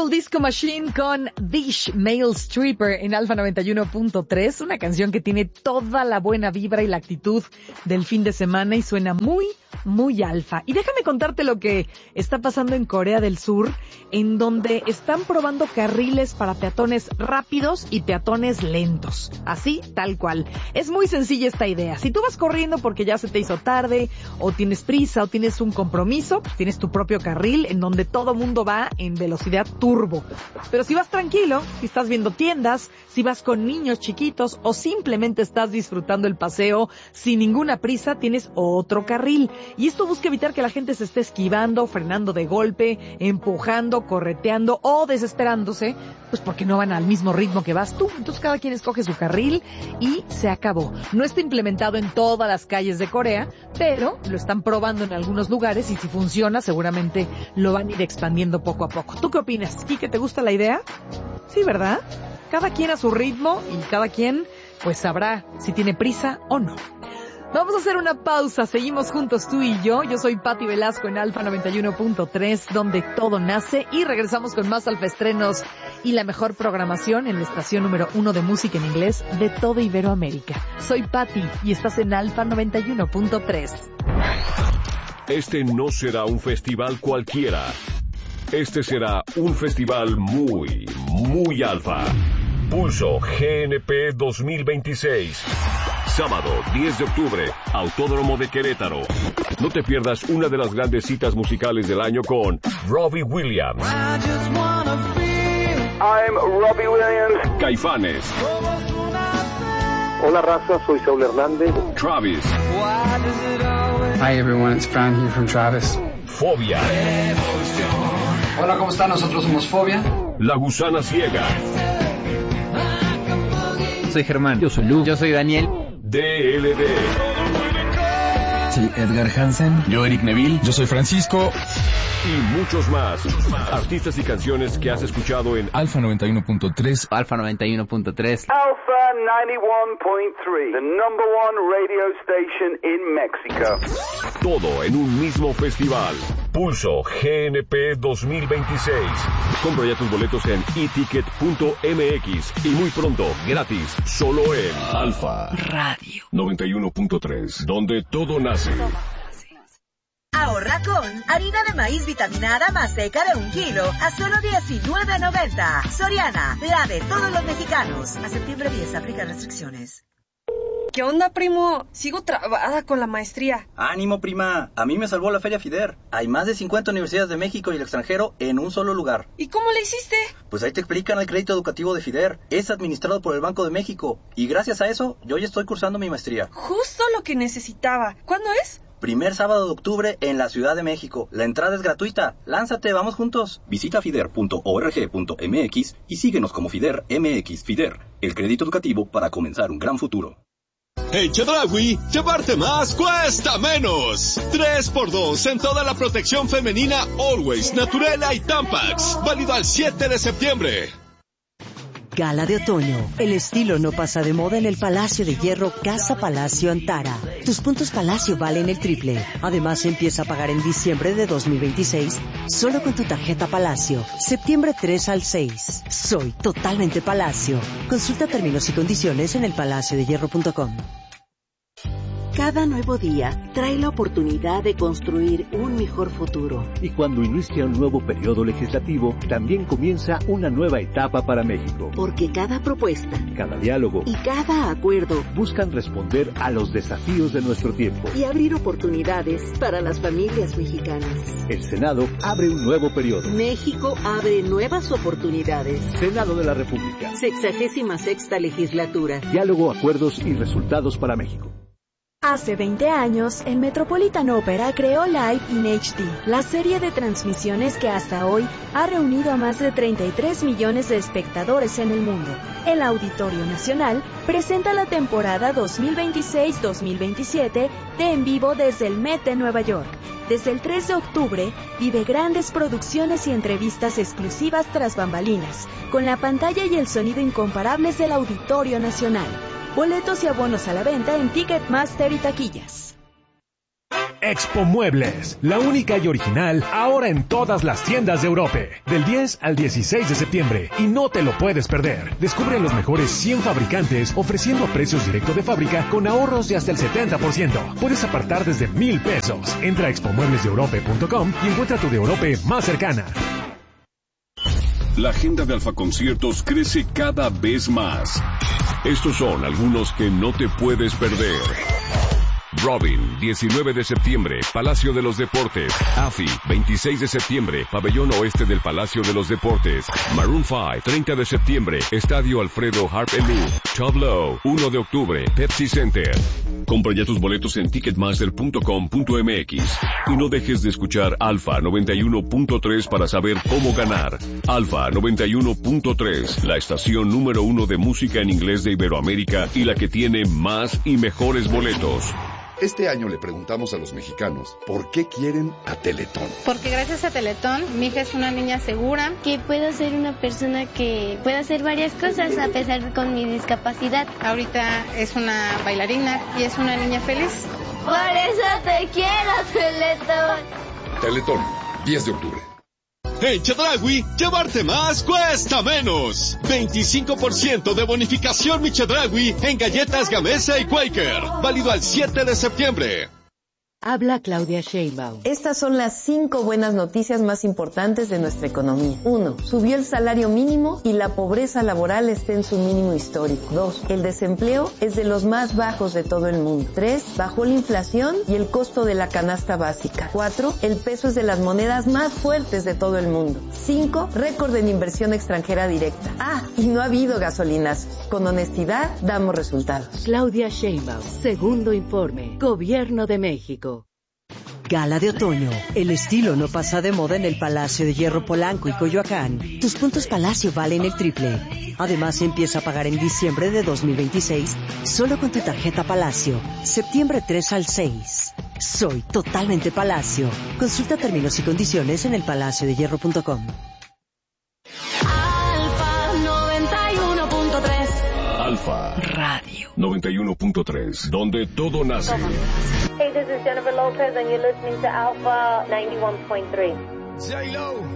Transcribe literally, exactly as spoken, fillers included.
Purple Disco Machine con Dish Male Stripper en Alfa noventa y uno punto tres, una canción que tiene toda la buena vibra y la actitud del fin de semana y suena muy, muy alfa. Y déjame contarte lo que está pasando en Corea del Sur, en donde están probando carriles para peatones rápidos y peatones lentos. Así, tal cual. Es muy sencilla esta idea. Si tú vas corriendo porque ya se te hizo tarde, o tienes prisa, o tienes un compromiso, pues tienes tu propio carril en donde todo mundo va en velocidad turbo. Pero si vas tranquilo, si estás viendo tiendas, si vas con niños chiquitos o simplemente estás disfrutando el paseo sin ninguna prisa, tienes otro carril. Y esto busca evitar que la gente se esté esquivando, frenando de golpe, empujando, correteando o desesperándose, pues porque no van al mismo ritmo que vas tú. Entonces cada quien escoge su carril y se acabó. No está implementado en todas las calles de Corea, pero lo están probando en algunos lugares y si funciona seguramente lo van a ir expandiendo poco a poco. ¿Tú qué opinas? ¿Kike, te gusta la idea? Sí, ¿verdad? Cada quien a su ritmo y cada quien pues sabrá si tiene prisa o no. Vamos a hacer una pausa, seguimos juntos tú y yo. Yo soy Pati Velasco en Alfa noventa y uno punto tres, donde todo nace, y regresamos con más alfaestrenos y la mejor programación en la estación número uno de música en inglés de toda Iberoamérica. Soy Pati y estás en Alfa noventa y uno punto tres. Este no será un festival cualquiera. Este será un festival muy, muy alfa. Pulso G N P dos mil veintiséis. Sábado diez de octubre, Autódromo de Querétaro. No te pierdas una de las grandes citas musicales del año con Robbie Williams. I'm Robbie Williams. Caifanes. Hola raza, soy Saúl Hernández. Travis. Hi everyone, it's Fran here from Travis. Fobia. Hola, ¿cómo están? Nosotros somos Fobia. La Gusana Ciega. Soy Germán. Yo soy Lu. Yo soy Daniel. D L D. Soy Edgar Hansen. Yo Eric Neville. Yo soy Francisco. Y muchos más. Artistas y canciones que has escuchado en Alfa noventa y uno punto tres. Alfa noventa y uno punto tres. Alpha noventa y uno punto tres, the number one radio station in Mexico. Todo en un mismo festival. Pulso G N P dos mil veintiséis. Compra ya tus boletos en e ticket punto m x y muy pronto, gratis, solo en Alfa Radio noventa y uno punto tres, donde todo nace. Ahorra con harina de maíz vitaminada más seca de un kilo a solo diecinueve noventa. Soriana, la de todos los mexicanos. A septiembre diez, aplica restricciones. ¿Qué onda, primo? Sigo trabada con la maestría. Ánimo, prima. A mí me salvó la Feria FIDER. Hay más de cincuenta universidades de México y el extranjero en un solo lugar. ¿Y cómo le hiciste? Pues ahí te explican el crédito educativo de FIDER. Es administrado por el Banco de México. Y gracias a eso, yo ya estoy cursando mi maestría. Justo lo que necesitaba. ¿Cuándo es? Primer sábado de octubre en la Ciudad de México. La entrada es gratuita. Lánzate, vamos juntos. Visita fider punto org punto m x y síguenos como FIDER M X. FIDER, el crédito educativo para comenzar un gran futuro. En Chedraui, llevarte más cuesta menos. tres por dos en toda la protección femenina Always, Naturela y Tampax. Válido al siete de septiembre. Gala de otoño. El estilo no pasa de moda en el Palacio de Hierro Casa Palacio Antara. Tus puntos Palacio valen el triple. Además, empieza a pagar en diciembre de dos mil veintiséis solo con tu tarjeta Palacio. Septiembre tres al seis. Soy totalmente Palacio. Consulta términos y condiciones en el palacio de hierro punto com. Cada nuevo día trae la oportunidad de construir un mejor futuro. Y cuando inicia un nuevo periodo legislativo, también comienza una nueva etapa para México. Porque cada propuesta, cada diálogo y cada acuerdo buscan responder a los desafíos de nuestro tiempo y abrir oportunidades para las familias mexicanas. El Senado abre un nuevo periodo. México abre nuevas oportunidades. Senado de la República. Sexagésima sexta legislatura. Diálogo, acuerdos y resultados para México. Hace veinte años, el Metropolitan Opera creó Live in H D, la serie de transmisiones que hasta hoy ha reunido a más de treinta y tres millones de espectadores en el mundo. El Auditorio Nacional presenta la temporada dos mil veintiséis dos mil veintisiete de En Vivo desde el Met de Nueva York. Desde el tres de octubre, vive grandes producciones y entrevistas exclusivas tras bambalinas, con la pantalla y el sonido incomparables del Auditorio Nacional. Boletos y abonos a la venta en Ticketmaster y taquillas. Expo Muebles, la única y original ahora en todas las tiendas de Europa, del diez al dieciséis de septiembre, y no te lo puedes perder. Descubre los mejores cien fabricantes ofreciendo precios directo de fábrica con ahorros de hasta el setenta por ciento. Puedes apartar desde mil pesos. Entra a expo muebles de europa punto com y encuentra tu de Europa más cercana. La agenda de Alfa Conciertos crece cada vez más. Estos son algunos que no te puedes perder. Robin, diecinueve de septiembre, Palacio de los Deportes. Afi, veintiséis de septiembre, Pabellón Oeste del Palacio de los Deportes. Maroon cinco, treinta de septiembre, Estadio Alfredo Harp Elú. Tableau, uno de octubre, Pepsi Center. Compra ya tus boletos en ticketmaster punto com punto m x y no dejes de escuchar Alfa noventa y uno punto tres para saber cómo ganar. Alfa noventa y uno punto tres, la estación número uno de música en inglés de Iberoamérica y la que tiene más y mejores boletos. Este año le preguntamos a los mexicanos por qué quieren a Teletón. Porque gracias a Teletón, mi hija es una niña segura. Que puedo ser una persona que puede hacer varias cosas a pesar de con mi discapacidad. Ahorita es una bailarina y es una niña feliz. Por eso te quiero, Teletón. Teletón, diez de octubre. En Chedraui, llevarte más cuesta menos. veinticinco por ciento de bonificación Mi Chedraui en galletas Gamesa y Quaker. Válido al siete de septiembre. Habla Claudia Sheinbaum. Estas son las cinco buenas noticias más importantes de nuestra economía. Uno, subió el salario mínimo y la pobreza laboral está en su mínimo histórico. Dos, el desempleo es de los más bajos de todo el mundo. Tres, bajó la inflación y el costo de la canasta básica. Cuatro, el peso es de las monedas más fuertes de todo el mundo. Cinco, récord en inversión extranjera directa. Ah, y no ha habido gasolinas. Con honestidad, damos resultados. Claudia Sheinbaum, segundo informe, Gobierno de México. Gala de otoño. El estilo no pasa de moda en el Palacio de Hierro Polanco y Coyoacán. Tus puntos Palacio valen el triple. Además, empieza a pagar en diciembre de dos mil veintiséis solo con tu tarjeta Palacio. Septiembre tres al seis. Soy totalmente Palacio. Consulta términos y condiciones en el palacio de hierro punto com. Alfa noventa y uno punto tres. Alfa Radio noventa y uno punto tres, donde todo nace. Hey, this is Jennifer Lopez and you're listening to Alpha ninety-one point three. J-Lo.